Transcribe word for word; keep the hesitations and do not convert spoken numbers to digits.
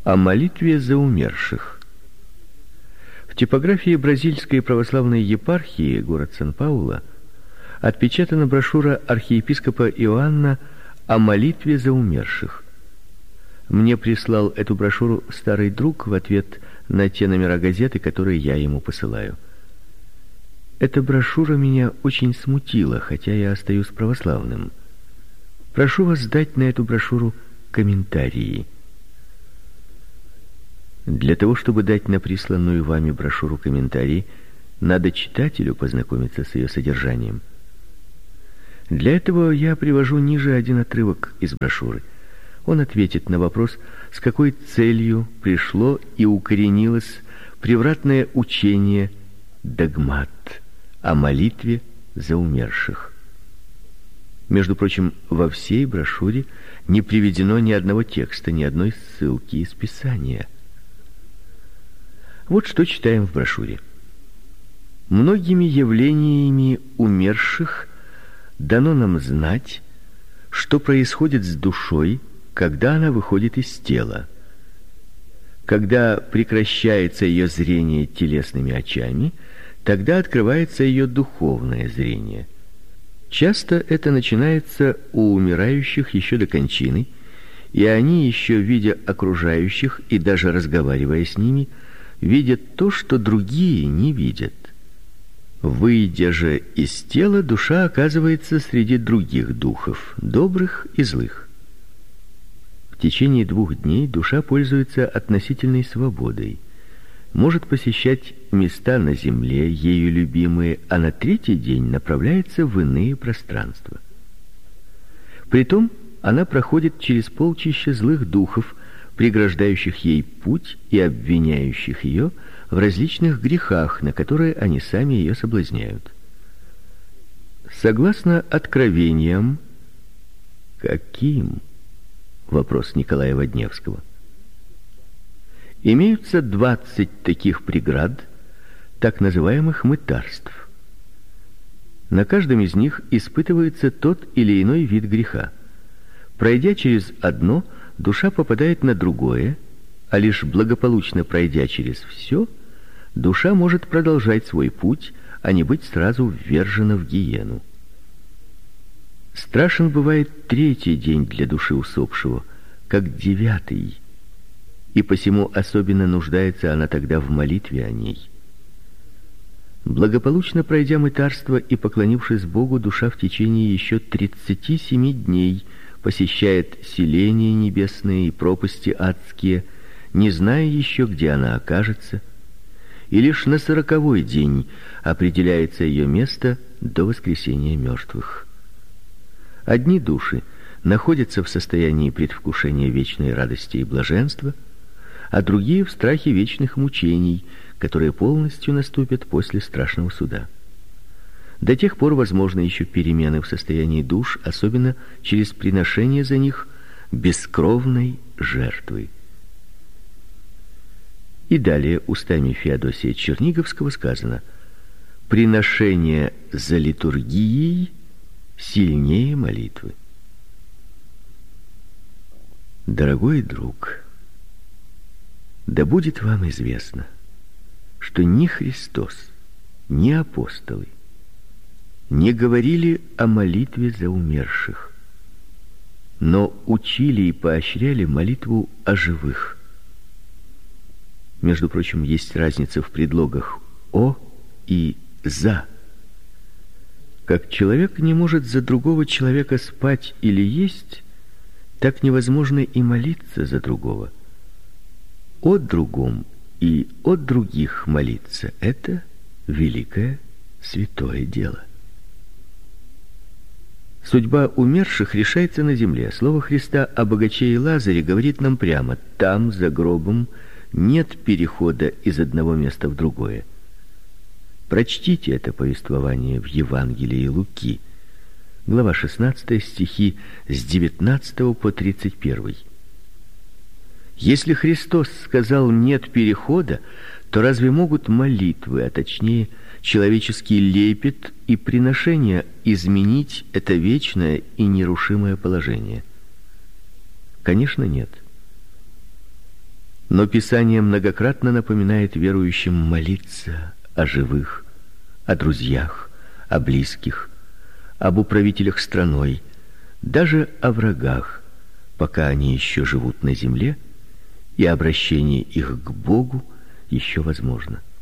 О молитве за умерших. В типографии Бразильской православной епархии, город Сан-Паулу, отпечатана брошюра архиепископа Иоанна о молитве за умерших. Мне прислал эту брошюру старый друг в ответ на те номера газеты, которые я ему посылаю. Эта брошюра меня очень смутила, хотя я остаюсь православным. Прошу вас дать на эту брошюру комментарии. Для того, чтобы дать на присланную вами брошюру комментарий, надо читателю познакомиться с ее содержанием. Для этого я привожу ниже один отрывок из брошюры. Он ответит на вопрос, с какой целью пришло и укоренилось превратное учение, догмат о молитве за умерших. Между прочим, во всей брошюре не приведено ни одного текста, ни одной ссылки из Писания. Вот что читаем в брошюре. Многими явлениями умерших дано нам знать, что происходит с душой, когда она выходит из тела. Когда прекращается ее зрение телесными очами, тогда открывается ее духовное зрение. Часто это начинается у умирающих еще до кончины, и они, еще видя окружающих и даже разговаривая с ними, видят то, что другие не видят. Выйдя же из тела, душа оказывается среди других духов, добрых и злых. В течение двух дней душа пользуется относительной свободой, может посещать места на земле, ею любимые, а на третий день направляется в иные пространства. Притом она проходит через полчища злых духов, преграждающих ей путь и обвиняющих ее в различных грехах, на которые они сами ее соблазняют. Согласно откровениям, каким? Вопрос Николая Водневского. Имеются двадцать таких преград, так называемых мытарств. На каждом из них испытывается тот или иной вид греха. Пройдя через одно, душа попадает на другое, а лишь благополучно пройдя через все, душа может продолжать свой путь, а не быть сразу ввержена в гиену. Страшен бывает третий день для души усопшего, как девятый, и посему особенно нуждается она тогда в молитве о ней. Благополучно пройдя мытарство и поклонившись Богу, душа в течение еще тридцати семи дней посещает селения небесные и пропасти адские, не зная еще, где она окажется, и лишь на сороковой день определяется ее место до воскресения мертвых. Одни души находятся в состоянии предвкушения вечной радости и блаженства, а другие в страхе вечных мучений, которые полностью наступят после страшного суда. До тех пор возможны еще перемены в состоянии душ, особенно через приношение за них бескровной жертвы. И далее устами Феодосия Черниговского сказано: «Приношение за литургией сильнее молитвы». Дорогой друг, да будет вам известно, что ни Христос, ни апостолы не говорили о молитве за умерших, но учили и поощряли молитву о живых. Между прочим, есть разница в предлогах «о» и «за». Как человек не может за другого человека спать или есть, так невозможно и молиться за другого. О другом и о других молиться — это великое святое дело. Судьба умерших решается на земле. Слово Христа о богаче и Лазаре говорит нам прямо: там, за гробом, нет перехода из одного места в другое. Прочтите это повествование в Евангелии Луки, глава шестнадцатая, стихи с девятнадцатого по тридцать первый. Если Христос сказал «нет перехода», то разве могут молитвы, а точнее человеческий лепет и приношения изменить это вечное и нерушимое положение? Конечно, нет. Но Писание многократно напоминает верующим молиться о живых, о друзьях, о близких, об управителях страной, даже о врагах, пока они еще живут на земле, и обращение их к Богу еще возможно.